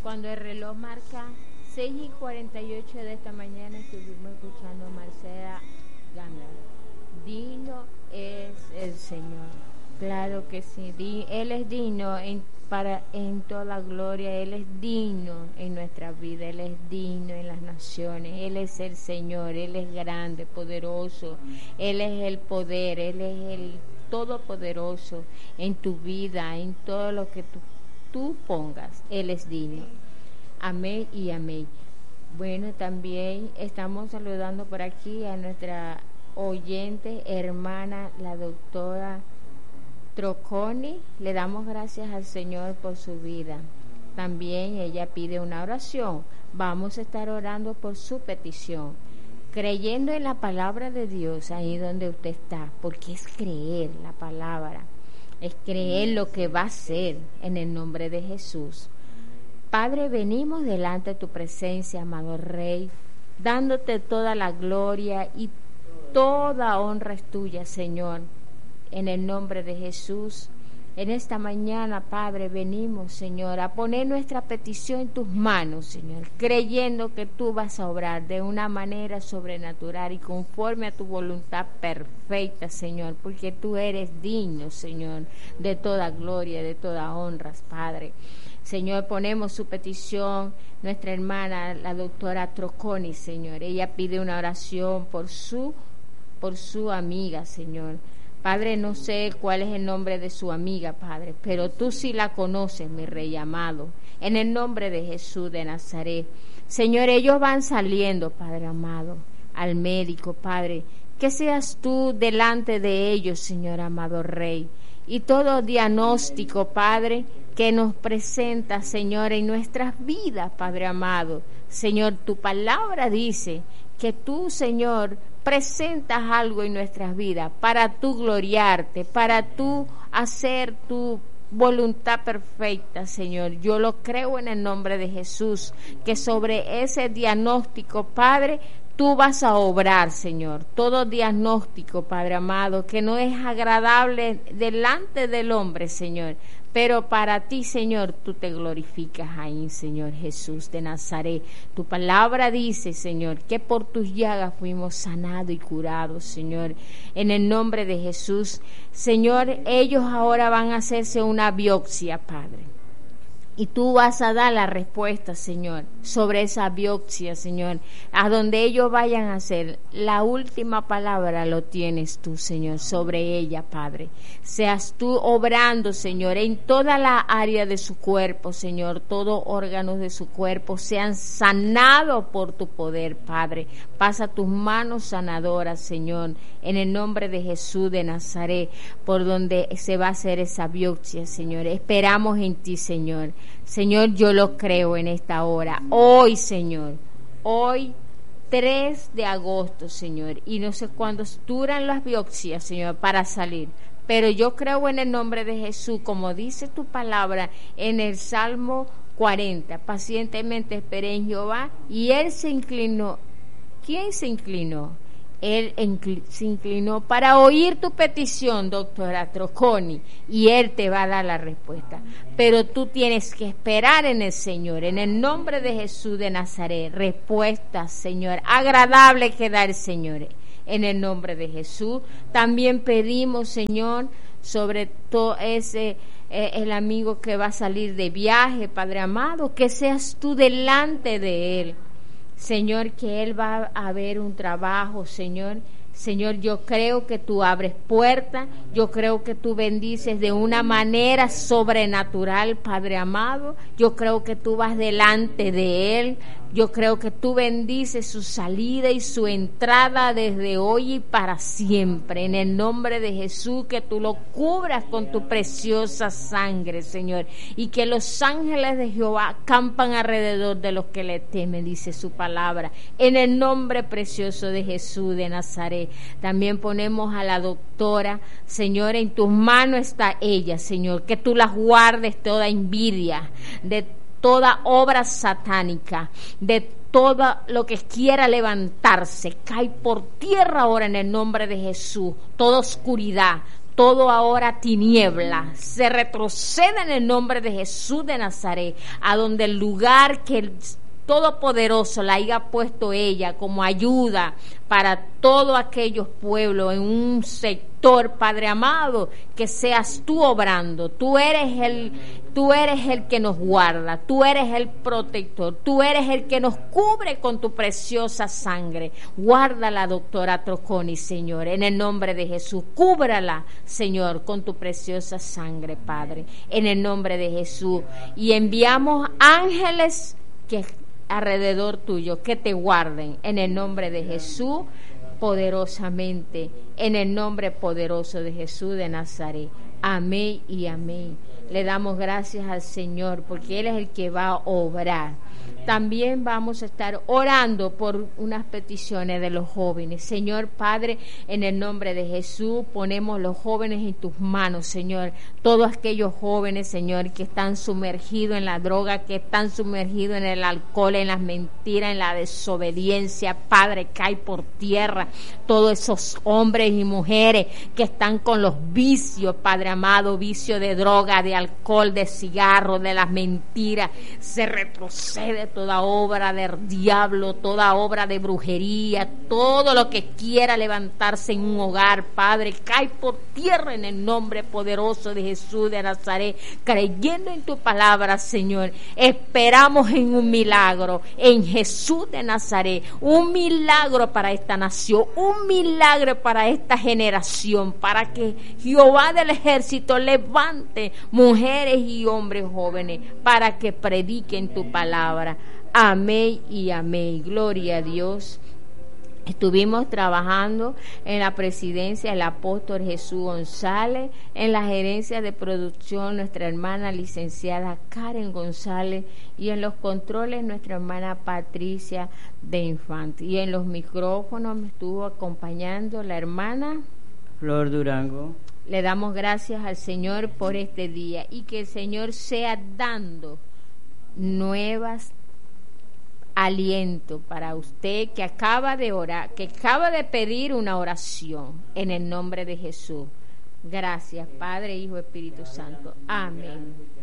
Cuando el reloj marca 6:48 de esta mañana, estuvimos escuchando a Marcela Gándara. Digno es el Señor. Claro que sí. Él es digno en toda gloria. Él es digno en nuestra vida. Él es digno en las naciones. Él es el Señor. Él es grande, poderoso. Él es el poder. Él es el todopoderoso en tu vida, en todo lo que tú pongas. Él es digno. Amén y amén. Bueno, también estamos saludando por aquí a nuestra oyente, hermana, la doctora Troconi. Le damos gracias al Señor por su vida. También ella pide una oración. Vamos a estar orando por su petición, creyendo en la palabra de Dios ahí donde usted está, porque es creer la palabra, es creer lo que va a ser en el nombre de Jesús. Padre, venimos delante de tu presencia, amado Rey, dándote toda la gloria y toda honra es tuya, Señor, en el nombre de Jesús. En esta mañana, Padre, venimos, Señor, a poner nuestra petición en tus manos, Señor, creyendo que tú vas a obrar de una manera sobrenatural y conforme a tu voluntad perfecta, Señor, porque tú eres digno, Señor, de toda gloria, de toda honra, Padre. Señor, ponemos su petición, nuestra hermana, la doctora Troconi, Señor. Ella pide una oración por su amiga, Señor. Padre, no sé cuál es el nombre de su amiga, Padre, pero tú sí la conoces, mi Rey amado. En el nombre de Jesús de Nazaret. Señor, ellos van saliendo, Padre amado, al médico, Padre. Que seas tú delante de ellos, Señor amado Rey. Y todo diagnóstico, Padre, que nos presenta, Señor, en nuestras vidas, Padre amado. Señor, tu palabra dice que tú, Señor, presentas algo en nuestras vidas para tú gloriarte, para tú hacer tu voluntad perfecta, Señor. Yo lo creo en el nombre de Jesús, que sobre ese diagnóstico, Padre, tú vas a obrar, Señor. Todo diagnóstico, Padre amado, que no es agradable delante del hombre, Señor, pero para ti, Señor, tú te glorificas ahí, Señor Jesús de Nazaret. Tu palabra dice, Señor, que por tus llagas fuimos sanados y curados, Señor. En el nombre de Jesús, Señor, ellos ahora van a hacerse una biopsia, Padre. Y tú vas a dar la respuesta, Señor, sobre esa biopsia, Señor. A donde ellos vayan a hacer, la última palabra lo tienes tú, Señor, sobre ella, Padre. Seas tú obrando, Señor, en toda la área de su cuerpo, Señor. Todos órganos de su cuerpo sean sanados por tu poder, Padre. Pasa tus manos sanadoras, Señor, en el nombre de Jesús de Nazaret, por donde se va a hacer esa biopsia, Señor. Esperamos en ti, Señor. Señor, yo lo creo en esta hora. Hoy, Señor, hoy 3 de agosto, Señor, y no sé cuándo duran las biopsias, Señor, para salir. Pero yo creo en el nombre de Jesús, como dice tu palabra en el Salmo 40. Pacientemente esperé en Jehová y Él se inclinó. ¿Quién se inclinó? Él se inclinó para oír tu petición, doctora Troconi, y Él te va a dar la respuesta. Pero tú tienes que esperar en el Señor, en el nombre de Jesús de Nazaret. Respuesta, Señor, agradable que dar, Señor, en el nombre de Jesús. También pedimos, Señor, sobre todo ese el amigo que va a salir de viaje, Padre amado, que seas tú delante de él. Señor, que él va a ver un trabajo, Señor. Señor, yo creo que tú abres puertas, yo creo que tú bendices de una manera sobrenatural, Padre amado. Yo creo que tú vas delante de él. Yo creo que tú bendices su salida y su entrada desde hoy y para siempre. En el nombre de Jesús, que tú lo cubras con tu preciosa sangre, Señor. Y que los ángeles de Jehová acampan alrededor de los que le temen, dice su palabra. En el nombre precioso de Jesús de Nazaret. También ponemos a la doctora, Señor, en tus manos está ella, Señor. Que tú las guardes toda envidia, de toda obra satánica, de todo lo que quiera levantarse, cae por tierra ahora en el nombre de Jesús. Toda oscuridad, todo ahora tiniebla se retrocede en el nombre de Jesús de Nazaret, a donde el lugar que el Todopoderoso la haya puesto ella como ayuda para todos aquellos pueblos en un sector, Padre amado, que seas tú obrando. Tú eres el que nos guarda, tú eres el protector, tú eres el que nos cubre con tu preciosa sangre. Guarda la doctora Troconi, Señor, en el nombre de Jesús. Cúbrala, Señor, con tu preciosa sangre, Padre, en el nombre de Jesús. Y enviamos ángeles que alrededor tuyo, que te guarden en el nombre de Jesús poderosamente, en el nombre poderoso de Jesús de Nazaret. Amén y amén. Le damos gracias al Señor porque Él es el que va a obrar. También vamos a estar orando por unas peticiones de los jóvenes. Señor Padre, en el nombre de Jesús ponemos los jóvenes en tus manos, Señor. Todos aquellos jóvenes, Señor, que están sumergidos en la droga, que están sumergidos en el alcohol, en las mentiras, en la desobediencia. Padre, cae por tierra todos esos hombres y mujeres que están con los vicios, Padre amado, vicio de droga, de alcohol, de cigarro, de las mentiras. Se retrocede toda obra del diablo, toda obra de brujería, todo lo que quiera levantarse en un hogar, Padre, cae por tierra en el nombre poderoso de Jesús de Nazaret, creyendo en tu palabra, Señor. Esperamos en un milagro, en Jesús de Nazaret, un milagro para esta nación, un milagro para esta generación, para que Jehová del ejército levante mujeres y hombres jóvenes para que prediquen tu palabra. Amén y amén. Gloria a Dios. Estuvimos trabajando en la presidencia el apóstol Jesús González, en la gerencia de producción nuestra hermana licenciada Karen González y en los controles nuestra hermana Patricia de Infante. Y en los micrófonos me estuvo acompañando la hermana Flor Durango. Le damos gracias al Señor por este día y que el Señor sea dando nuevas aliento para usted que acaba de orar, que acaba de pedir una oración en el nombre de Jesús. Gracias, Padre, Hijo, Espíritu Santo. Amén.